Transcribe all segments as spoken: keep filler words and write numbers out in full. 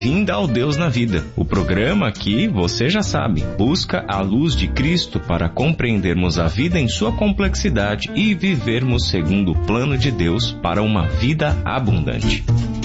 Bem-vinda ao Deus na Vida, o programa que, você já sabe, busca a luz de Cristo para compreendermos a vida em sua complexidade e vivermos segundo o plano de Deus para uma vida abundante.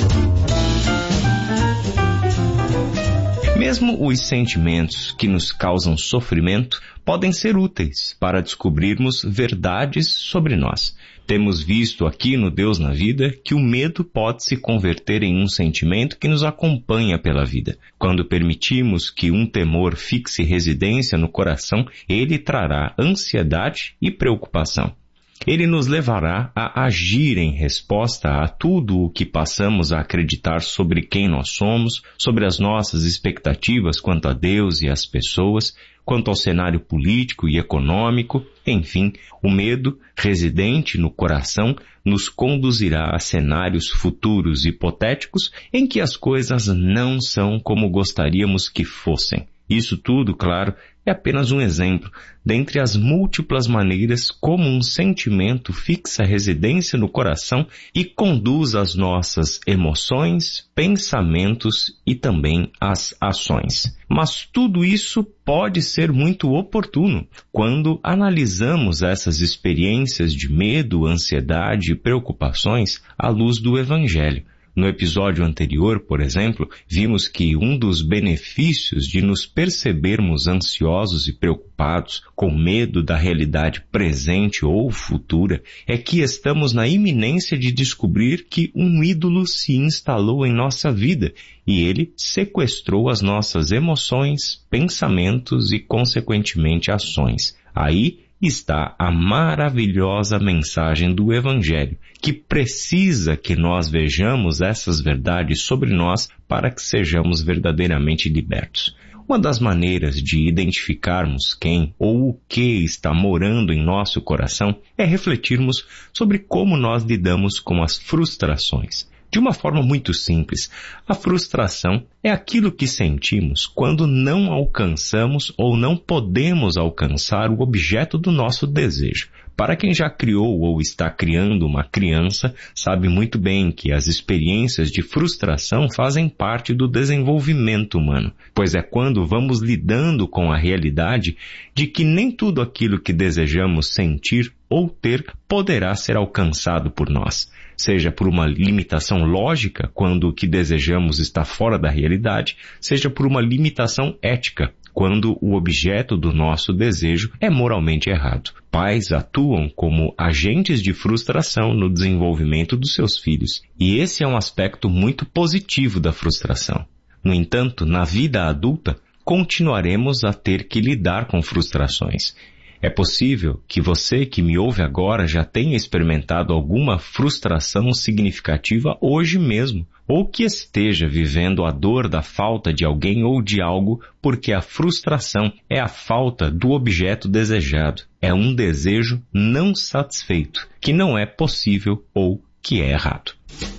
Mesmo os sentimentos que nos causam sofrimento podem ser úteis para descobrirmos verdades sobre nós. Temos visto aqui no Deus na Vida que o medo pode se converter em um sentimento que nos acompanha pela vida. Quando permitimos que um temor fixe residência no coração, ele trará ansiedade e preocupação. Ele nos levará a agir em resposta a tudo o que passamos a acreditar sobre quem nós somos, sobre as nossas expectativas quanto a Deus e as pessoas, quanto ao cenário político e econômico. Enfim, o medo residente no coração nos conduzirá a cenários futuros hipotéticos em que as coisas não são como gostaríamos que fossem. Isso tudo, claro, é apenas um exemplo, dentre as múltiplas maneiras como um sentimento fixa residência no coração e conduz as nossas emoções, pensamentos e também as ações. Mas tudo isso pode ser muito oportuno quando analisamos essas experiências de medo, ansiedade e preocupações à luz do Evangelho. No episódio anterior, por exemplo, vimos que um dos benefícios de nos percebermos ansiosos e preocupados, com medo da realidade presente ou futura, é que estamos na iminência de descobrir que um ídolo se instalou em nossa vida e ele sequestrou as nossas emoções, pensamentos e, consequentemente, ações. Aí está a maravilhosa mensagem do Evangelho, que precisa que nós vejamos essas verdades sobre nós para que sejamos verdadeiramente libertos. Uma das maneiras de identificarmos quem ou o que está morando em nosso coração é refletirmos sobre como nós lidamos com as frustrações. De uma forma muito simples, a frustração é aquilo que sentimos quando não alcançamos ou não podemos alcançar o objeto do nosso desejo. Para quem já criou ou está criando uma criança, sabe muito bem que as experiências de frustração fazem parte do desenvolvimento humano, pois é quando vamos lidando com a realidade de que nem tudo aquilo que desejamos sentir ou ter poderá ser alcançado por nós. Seja por uma limitação lógica, quando o que desejamos está fora da realidade, seja por uma limitação ética, quando o objeto do nosso desejo é moralmente errado. Pais atuam como agentes de frustração no desenvolvimento dos seus filhos, e esse é um aspecto muito positivo da frustração. No entanto, na vida adulta, continuaremos a ter que lidar com frustrações. É possível que você que me ouve agora já tenha experimentado alguma frustração significativa hoje mesmo, ou que esteja vivendo a dor da falta de alguém ou de algo, porque a frustração é a falta do objeto desejado. É um desejo não satisfeito, que não é possível ou que é errado.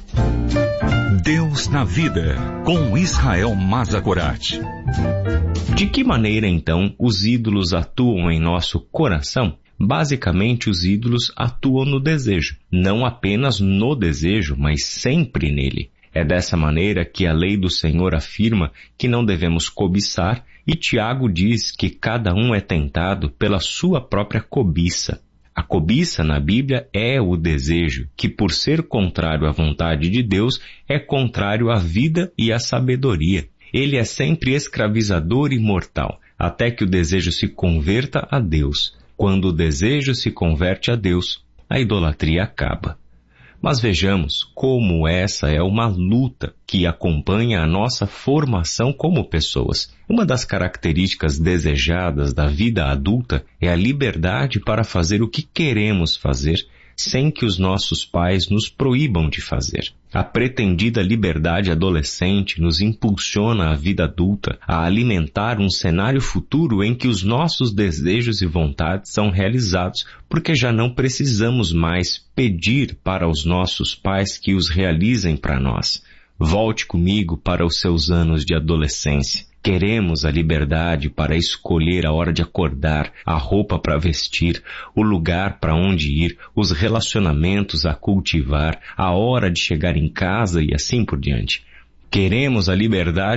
Deus na Vida, com Israel Mazakorati. De que maneira, então, os ídolos atuam em nosso coração? Basicamente, os ídolos atuam no desejo. Não apenas no desejo, mas sempre nele. É dessa maneira que a lei do Senhor afirma que não devemos cobiçar, e Tiago diz que cada um é tentado pela sua própria cobiça. A cobiça na Bíblia é o desejo, que por ser contrário à vontade de Deus, é contrário à vida e à sabedoria. Ele é sempre escravizador e mortal, até que o desejo se converta a Deus. Quando o desejo se converte a Deus, a idolatria acaba. Mas vejamos como essa é uma luta que acompanha a nossa formação como pessoas. Uma das características desejadas da vida adulta é a liberdade para fazer o que queremos fazer, sem que os nossos pais nos proíbam de fazer. A pretendida liberdade adolescente nos impulsiona à vida adulta, a alimentar um cenário futuro em que os nossos desejos e vontades são realizados, porque já não precisamos mais pedir para os nossos pais que os realizem para nós. Volte comigo para os seus anos de adolescência. Queremos a liberdade para escolher a hora de acordar, a roupa para vestir, o lugar para onde ir, os relacionamentos a cultivar, a hora de chegar em casa e assim por diante. Queremos a liberdade